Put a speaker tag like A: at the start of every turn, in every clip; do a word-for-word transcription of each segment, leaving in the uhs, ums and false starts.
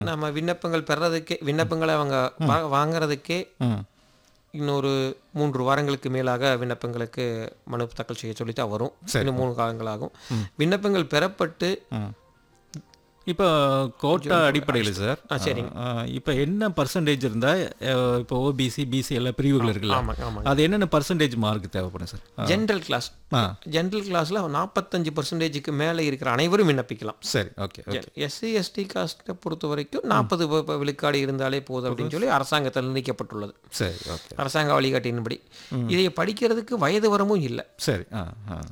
A: நம்ம விண்ணப்பங்கள் பெறதுக்கே விண்ணப்பங்களை அவங்க வா- வாங்குறதுக்கே
B: ம்
A: இன்னொரு மூன்று வாரங்களுக்கு மேலாக விண்ணப்பங்களுக்கு மனு தாக்கல் செய்ய சொல்லித்தான் வரும். இன்னும் மூணு காலங்களாகும். விண்ணப்பங்கள் பெறப்பட்டு
B: ம் இப்போ கோட்டா அடிப்படையில் சார்
A: ஆ சரிங்க.
B: இப்போ என்ன பர்சன்டேஜ் இருந்தால் இப்போ ஓபிசி பிசி எல்லா பிரிவுகள் இருக்குல்ல,
A: ஆமாங்க ஆமாங்க.
B: அது என்னென்ன பர்சன்டேஜ் மார்க் தேவைப்படும் சார்?
A: ஜென்ரல் கிளாஸ்
B: ஆ
A: ஜென்ரல் கிளாஸில் நாற்பத்தஞ்சு பர்சன்டேஜுக்கு மேலே இருக்கிற அனைவரும் விண்ணப்பிக்கலாம்.
B: சரி ஓகே ஓகே
A: எஸ்சி எஸ்டி காஸ்ட்டை பொறுத்த வரைக்கும் நாற்பது விழுக்காடு இருந்தாலே போதும் அப்படின்னு சொல்லி அரசாங்கத்தில் நிர்ணயிக்கப்பட்டுள்ளது.
B: சரி ஓகே
A: அரசாங்க வழிகாட்டியின்படி இதை படிக்கிறதுக்கு வயது வரமும் இல்லை.
B: சரி ஆ ஆ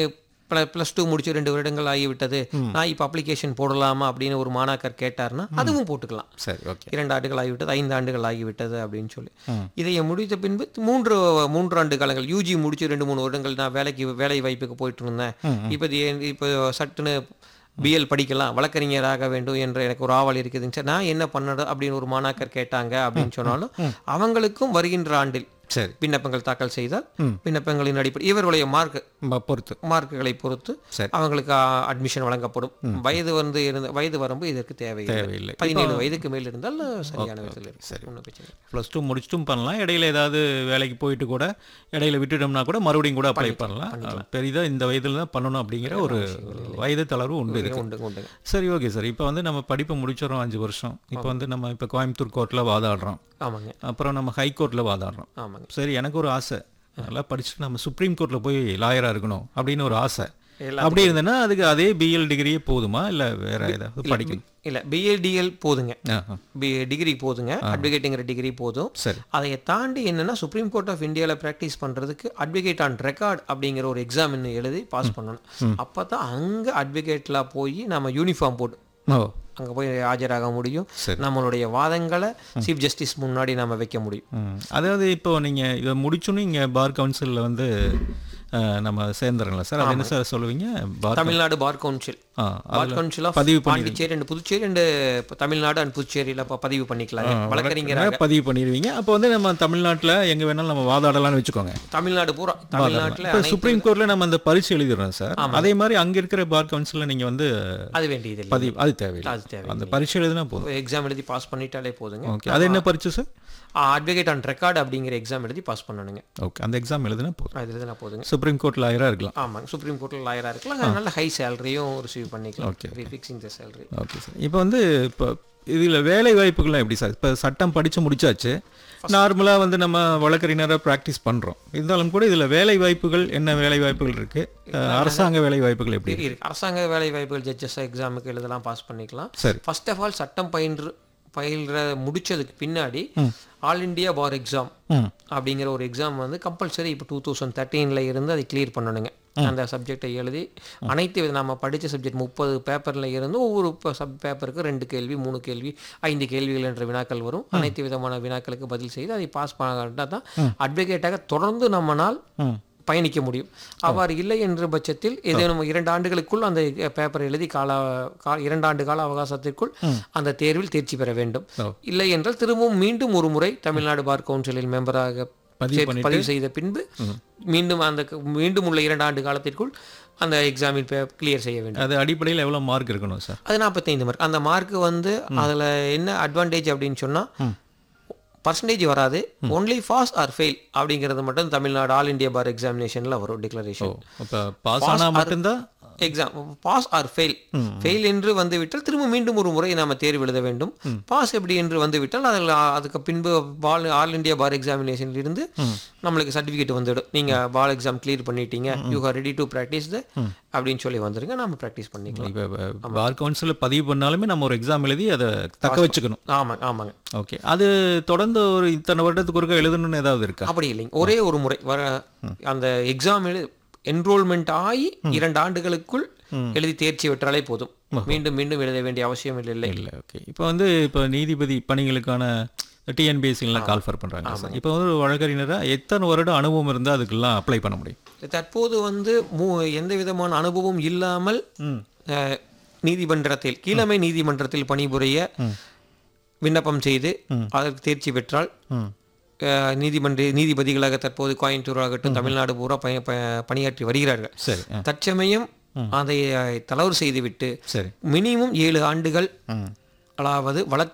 A: ப்ளஸ் டூ முடிச்சு ரெண்டு வருடங்கள் ஆகிவிட்டது, நான் இப்போ அப்ளிகேஷன் போடலாமா அப்படின்னு ஒரு மாணாக்கர் கேட்டார்னா அதுவும் போட்டுக்கலாம்.
B: சரி ஓகே
A: இரண்டு ஆண்டுகள் ஆகிவிட்டது, ஐந்து ஆண்டுகள் ஆகிவிட்டது அப்படின்னு சொல்லி
B: ம்
A: இதை முடித்த பின்பு மூன்று மூன்று ஆண்டு காலங்கள் யூஜி முடிச்சு ரெண்டு மூணு வருடங்கள் நான் வேலைக்கு வேலை வாய்ப்புக்கு போயிட்டு இருந்தேன். இப்போ இது- இப்போ சட்டுன்னு பிஎல் படிக்கலாம், வழக்கறிஞராக வேண்டும் என்ற எனக்கு ஒரு ஆவல் இருக்குதுங்க சார், நான் என்ன பண்ணது அப்படின்னு ஒரு மாணாக்கர் கேட்டாங்க அப்படின்னு சொன்னாலும் அவங்களுக்கும் வருகின்ற ஆண்டில்
B: சரி
A: விண்ணப்பங்கள் தாக்கல் செய்தால்
B: ம்.
A: விண்ணப்பங்களின் அடிப்படை இவர்களுடைய மார்க்
B: ம- பொறுத்து
A: மார்க்குகளை பொறுத்து
B: சரி
A: அவங்களுக்கு அட்மிஷன் வழங்கப்படும். வயது வந்து இருந்த வயது வரம்பு இதற்கு தேவையில்லை.
B: தேவையில்லை.
A: பதினேழு வயதுக்கு மேல் இருந்தால் சரியான வயதில்
B: சரி.
A: ஒன்றும் பிரச்சனை இல்லை.
B: ப்ளஸ் டூ முடிச்சிட்டும் பண்ணலாம், இடையில ஏதாவது வேலைக்கு போயிட்டு கூட இடையில விட்டுட்டோம்னா கூட மறுபடியும் கூட அப்ளை பண்ணலாம். பெரிதாக இந்த வயதில் தான் பண்ணணும் அப்படிங்கிற ஒரு வயது தளர்வு உண்டு இருக்கு.
A: உண்டுங்க உண்டுங்க.
B: சரி ஓகே சார். இப்போ வந்து நம்ம படிப்பை முடிச்சிடறோம் அஞ்சு வருஷம். இப்போ வந்து நம்ம இப்போ கோயம்புத்தூர் கோர்ட்டில் வாதாடுறோம்,
A: ஆமாங்க
B: அப்புறம் நம்ம ஹை கோர்ட்டில் வாதாடுறோம்.
A: ஆமாங்க.
B: சரி, எனக்கு ஒரு ஆசை, நல்லா படிச்சுட்டு நம்ம சுப்ரீம் கோர்ட்டில் போய் லாயராக இருக்கணும் அப்படின்னு ஒரு ஆசை.
A: எல்லா
B: அப்படி இருந்தேன்னா அதுக்கு அதே பிஎல் டிகிரியே போதுமா, இல்லை வேற ஏதாவது படிக்கணும்?
A: இல்லை பிஏடிஎல் போதுங்க,
B: ஆ ஆ.
A: பி டிகிரி போதுங்க, அட்வொகேட்டுங்கிற டிகிரி போதும்.
B: சரி
A: அதை தாண்டி என்னன்னா சுப்ரீம் கோர்ட் ஆஃப் இந்தியாவில் ப்ராக்டிஸ் பண்ணுறதுக்கு அட்வொகேட் ஆன் ரெக்கார்ட் அப்படிங்கிற ஒரு எக்ஸாம் இன்னும் எழுதி பாஸ் பண்ணணும். அப்போ தான் அங்கே அட்வொகேட்டில் போய் நம்ம யூனிஃபார்ம் போட்டு
B: ஓ
A: அங்கே போய் ஆஜராக முடியும்.
B: சரி.
A: நம்மளுடைய வாதங்களை சீஃப் ஜஸ்டிஸ் முன்னாடி நம்ம வைக்க முடியும்.
B: ம். அதாவது இப்போ நீங்கள் இதை முடிச்சோன்னு இங்கே பார் கவுன்சிலில் வந்து அஹ், நம்ம சேர்ந்துறோம்ல சார், அது என்ன சார் சொல்லுவீங்க? பார்
A: Tamil Nadu bar council
B: ah
A: bar council of
B: பதிவு பண்ணி
A: Pondicherry and Puducherry and Tamil Nadu and புதுச்சேரியில் பதிவு பண்ணிக்கலாங்க வழக்கறிஞராக.
B: பதிவு பண்ணிடுவீங்க. அப்போ வந்து நம்ம தமிழ்நாட்டில் எங்கே வேணாலும் நம்ம வாதாடலாம்னு வச்சுக்கோங்க.
A: தமிழ்நாடு பூரா தமிழ்நாட்டில்
B: இப்போ சுப்ரீம் கோர்ட்டில் நம்ம அந்த பரீட்சை எழுதிடுறோம் சார், அதே மாதிரி அங்கே இருக்கிற பார் கவுன்சிலில் நீங்கள் வந்து
A: அது வேண்டியது
B: பதிவு அது தேவையில்லை,
A: அது தேவை.
B: அந்த பரீட்சை எழுதினா போதும்.
A: எக்ஸாம் எழுதி பாஸ் பண்ணிட்டாலே போதுங்க.
B: ஓகே, அது என்ன பரீட்சை சார்?
A: அட்வொகேட் ஆன் ரெக்கார்டு அப்படிங்கிற எக்ஸாம் எழுதி பாஸ் பண்ணணுங்க.
B: ஓகே, அந்த எக்ஸாம் எழுதினா போதும்,
A: அது எழுதினா போதுங்க.
B: சுப்ரீம் கோர்ட் லாயராக இருக்கலாம்.
A: ஆமாங்க, சுப்ரீம் கோர்ட்டில் லாயராக இருக்கலாம், நல்ல ஹை சேலரியும் ரிசீவ் பண்ணிக்கலாம்.
B: ஓகே
A: ஃபிக்ஸிங் த சேலரி.
B: Okay sir. இப்போ வந்து இப்போ இதில் வேலை வாய்ப்புகள்லாம் எப்படி சார்? இப்போ சட்டம் படித்து முடிச்சாச்சு, நார்மலாக வந்து நம்ம வழக்கறிஞராக ப்ராக்டிஸ் பண்ணுறோம், இருந்தாலும் கூட இதில் வேலை வாய்ப்புகள் என்ன வேலை வாய்ப்புகள் இருக்குது? அரசாங்க வேலை வாய்ப்புகள் எப்படி இருக்கு?
A: இருக்கு. அரசாங்க வேலை வாய்ப்புகள் ஜட்ஜஸ் எக்ஸாமுக்கு எழுதலாம், பாஸ் பண்ணிக்கலாம்.
B: சரி
A: ஃபர்ஸ்ட் ஆஃப் ஆல் சட்டம் பயின்று பயில்ற முடிச்சதுக்கு பின்னாடி ஆல் இண்டியா பார் எக்ஸாம்
B: ம்
A: அப்படிங்கிற ஒரு எக்ஸாம் வந்து கம்பல்சரி இப்போ டூ தௌசண்ட் தேர்ட்டீனில் இருந்து அதை கிளியர் பண்ணணுங்க. அந்த சப்ஜெக்டை எழுதி அனைத்து வித நம்ம படித்த சப்ஜெக்ட் முப்பது பேப்பரில் இருந்து ஒவ்வொரு சப் பேப்பருக்கு ரெண்டு கேள்வி மூணு கேள்வி ஐந்து கேள்விகள் என்ற வினாக்கள் வரும். அனைத்து விதமான வினாக்களுக்கு பதில் செய்து அதை பாஸ் பண்ணால் தான் அட்வொகேட்டாக தொடர்ந்து நம்மனால்
B: ம்
A: பயணிக்க முடியும். அவ்வாறு இல்லை என்ற பட்சத்தில் ஏதேனும் இரண்டு ஆண்டுகளுக்குள் அந்த பேப்பரை எழுதி கால கா- இரண்டு ஆண்டு கால அவகாசத்திற்குள் அந்த தேர்வில் தேர்ச்சி பெற வேண்டும்.
B: ஓ.
A: இல்லை என்றால் திரும்பவும் மீண்டும் ஒரு முறை தமிழ்நாடு பார் கவுன்சிலில் மெம்பராக
B: பதிவு
A: சேர்த்து
B: பண்ணிட்டு
A: பதிவு செய்த பின்பு மீண்டும் அந்த க- மீண்டும் உள்ள இரண்டு ஆண்டு காலத்திற்குள் அந்த எக்ஸாமில் கிளியர் செய்ய வேண்டும்.
B: அது அடிப்படையில் எவ்வளோ மார்க் இருக்கணும் சார்?
A: அது நாற்பத்தைந்து மார்க். அந்த மார்க் வந்து அதில் என்ன அட்வான்டேஜ் அப்படின்னு சொன்னால் பர்சன்டேஜ் வராது, ஒன்லி பாஸ் ஆர் ஃபெயில் அப்படிங்கிறது மட்டும் தமிழ்நாடு ஆல் இண்டியா பார் எக்ஸாமினேஷனில் வரும் டிக்ளரேஷன்.
B: இப்போ பாஸ் ஆனால் மட்டும்தான்
A: exam pass R fail fail என்று வந்துவிட்டால் திரும்ப மீண்டும் ஒரு முறை நாம் தேர்வு எழுத வேண்டும். பாஸ் எப்படி என்று வந்துவிட்டால் அதில் அதுக்கு பின்பு பால் ஆல் இண்டியா பார் எக்ஸாமினேஷனில் இருந்து நம்மளுக்கு சர்டிஃபிகேட் வந்துவிடும். நீங்கள் பால் எக்ஸாம் கிளியர் பண்ணிட்டீங்க, you are ready to practice த அப்படின்னு சொல்லி வந்துருங்க, நம்ம ப்ராக்டிஸ் பண்ணிக்கலாம்.
B: இப்போ பார் கவுன்சிலில் பதிவு பண்ணாலுமே நம்ம ஒரு எக்ஸாம் எழுதி அதை தக்க வச்சுக்கணும்.
A: ஆமாங்க ஆமாங்க.
B: ஓகே, அது தொடர்ந்து ஒரு இத்தனை வருடத்துக்கு ஒருக்கா எழுதணும்னு ஏதாவது இருக்கா?
A: அப்படி இல்லைங்க, ஒரே ஒரு முறை வர அந்த எக்ஸாம் எழு என்ரோல்மெண்ட் ஆகி இரண்டு ஆண்டுகளுக்குள் எழுதி தேர்ச்சி பெற்றாலே போதும், மீண்டும் மீண்டும் எழுத வேண்டிய அவசியம் இல்லை.
B: இல்லை ஓகே. இப்போ வந்து இப்போ நீதிபதி பணிகளுக்கான டிஎன்பிஎஸ்சிலாம் கால்ஃபர் பண்ணுறாங்க சார். இப்போ வந்து ஒரு வழக்கறிஞராக எத்தனை வருடம் அனுபவம் இருந்தால் அதுக்கெல்லாம் அப்ளை பண்ண முடியும்?
A: தற்போது வந்து மூ எந்த விதமான அனுபவம் இல்லாமல் அஹ், நீதிமன்றத்தில் கீழமை நீதிமன்றத்தில் பணிபுரிய விண்ணப்பம் செய்து அதற்கு தேர்ச்சி பெற்றால் அஹ், நீதிமன்ற நீதிபதிகளாக தற்போது கோயம்புத்தூர் ஆகட்டும் தமிழ்நாடு பூரா பய ப- பணியாற்றி வருகிறார்கள்.
B: சரி ஆ.
A: தற்சமயம் அதை அஹ், தளர்வு செய்துவிட்டு
B: சரி
A: மினிமம் ஏழு ஆண்டுகள்
B: ம்
A: அதாவது வழக்கு